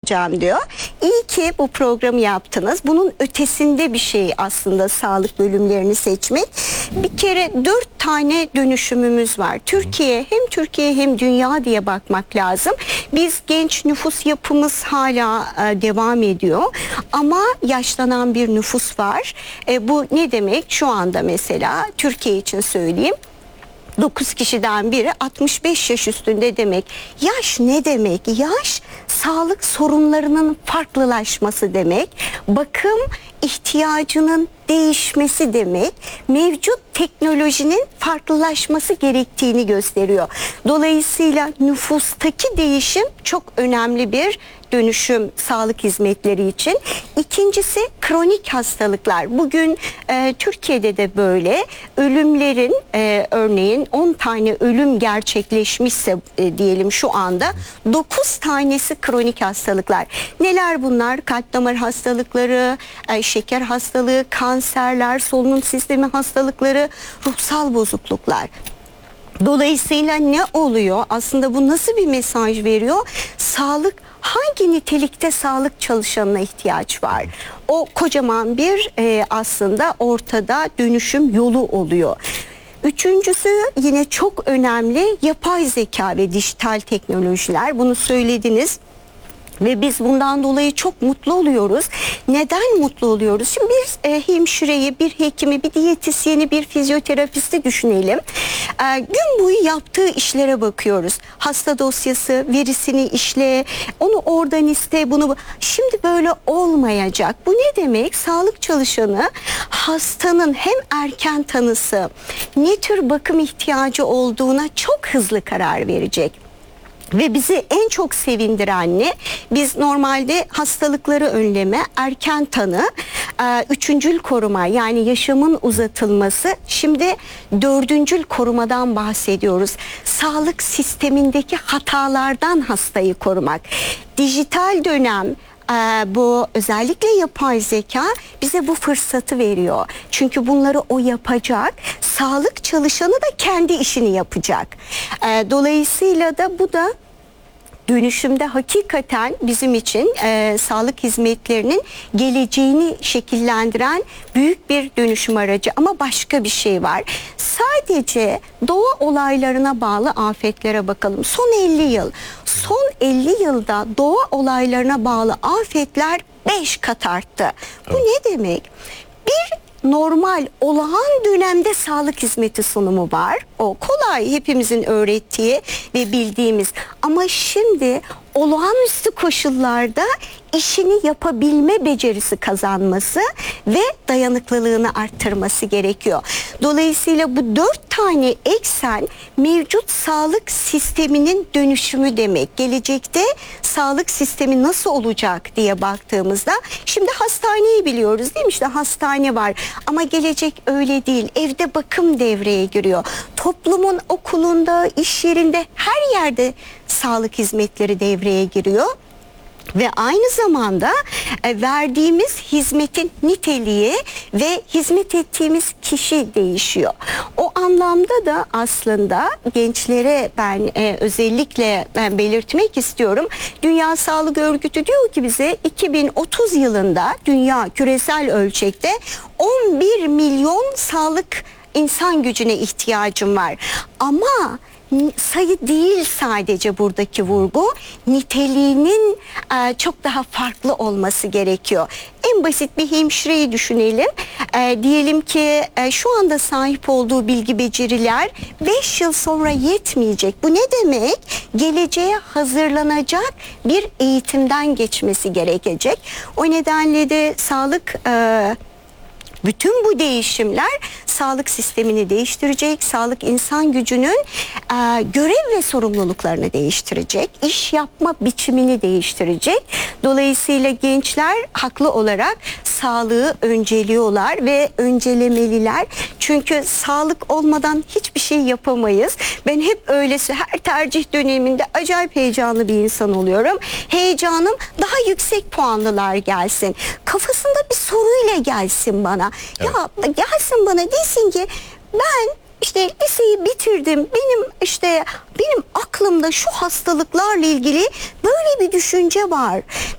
soracağım diyor. İyi ki bu programı yaptınız. Bunun ötesinde bir şey aslında sağlık bölümlerini seçmek. Bir kere 4 tane dönüşümümüz var. Türkiye hem dünya diye bakmak lazım. Biz genç nüfus yapımız hala devam ediyor. Ama yaşlanan bir nüfus var. Bu ne demek? Şu anda mesela Türkiye için söyleyeyim. 9 kişiden biri 65 yaş üstünde demek. Yaş ne demek? Yaş sağlık sorunlarının farklılaşması demek. Bakım ihtiyacının değişmesi demek. Mevcut teknolojinin farklılaşması gerektiğini gösteriyor. Dolayısıyla nüfustaki değişim çok önemli bir dönüşüm sağlık hizmetleri için. İkincisi kronik hastalıklar. Bugün Türkiye'de de böyle ölümlerin örneğin 10 tane ölüm gerçekleşmişse diyelim şu anda 9 tanesi kronik hastalıklar. Neler bunlar? Kalp damar hastalıkları, şeker hastalığı, kanserler, solunum sistemi hastalıkları, ruhsal bozukluklar. Dolayısıyla ne oluyor? Aslında bu nasıl bir mesaj veriyor? Hangi nitelikte sağlık çalışanına ihtiyaç var? O kocaman bir aslında ortada dönüşüm yolu oluyor. Üçüncüsü yine çok önemli yapay zeka ve dijital teknolojiler. Bunu söylediniz. Ve biz bundan dolayı çok mutlu oluyoruz. Neden mutlu oluyoruz? Şimdi bir hemşireyi, bir hekimi, bir diyetisyeni, bir fizyoterapisti düşünelim. Gün boyu yaptığı işlere bakıyoruz. Hasta dosyası, verisini işle, onu oradan iste, bunu... Şimdi böyle olmayacak. Bu ne demek? Sağlık çalışanı hastanın hem erken tanısı, ne tür bakım ihtiyacı olduğuna çok hızlı karar verecek. Ve bizi en çok sevindiren ne? Biz normalde hastalıkları önleme, erken tanı, üçüncül koruma yani yaşamın uzatılması. Şimdi dördüncül korumadan bahsediyoruz. Sağlık sistemindeki hatalardan hastayı korumak. Dijital dönem, bu özellikle yapay zeka bize bu fırsatı veriyor. Çünkü bunları o yapacak. Sağlık çalışanı da kendi işini yapacak. Dolayısıyla da bu da dönüşümde hakikaten bizim için sağlık hizmetlerinin geleceğini şekillendiren büyük bir dönüşüm aracı. Ama başka bir şey var. Sadece doğa olaylarına bağlı afetlere bakalım. Son 50 yılda doğa olaylarına bağlı afetler 5 kat arttı. Bu ne demek? Bir normal olağan dönemde sağlık hizmeti sunumu var. O kolay, hepimizin öğrettiği ve bildiğimiz. Ama şimdi olağanüstü koşullarda işini yapabilme becerisi kazanması ve dayanıklılığını arttırması gerekiyor. Dolayısıyla bu 4 tane eksen mevcut sağlık sisteminin dönüşümü demek. Gelecekte sağlık sistemi nasıl olacak diye baktığımızda şimdi hastaneyi biliyoruz değil mi? İşte hastane var ama gelecek öyle değil. Evde bakım devreye giriyor. Toplumun okulunda, iş yerinde, her yerde sağlık hizmetleri devreye giriyor. Ve aynı zamanda verdiğimiz hizmetin niteliği ve hizmet ettiğimiz kişi değişiyor. O anlamda da aslında gençlere ben özellikle belirtmek istiyorum. Dünya Sağlık Örgütü diyor ki bize 2030 yılında dünya küresel ölçekte 11 milyon sağlık insan gücüne ihtiyacım var. Ama sayı değil sadece buradaki vurgu, niteliğinin çok daha farklı olması gerekiyor. En basit bir hemşireyi düşünelim. Diyelim ki şu anda sahip olduğu bilgi beceriler 5 yıl sonra yetmeyecek. Bu ne demek? Geleceğe hazırlanacak bir eğitimden geçmesi gerekecek. O nedenle de bütün bu değişimler sağlık sistemini değiştirecek, sağlık insan gücünün görev ve sorumluluklarını değiştirecek, iş yapma biçimini değiştirecek. Dolayısıyla gençler haklı olarak sağlığı önceliyorlar ve öncelemeliler. Çünkü sağlık olmadan hiçbir şey yapamayız. Ben hep öylesi her tercih döneminde acayip heyecanlı bir insan oluyorum. Heyecanım daha yüksek puanlılar gelsin. Kafasında bir soruyla gelsin bana. Evet. Ya gelsin bana desin ki ben işte liseyi bitirdim. Benim aklımda şu hastalıklarla ilgili böyle bir düşünce var.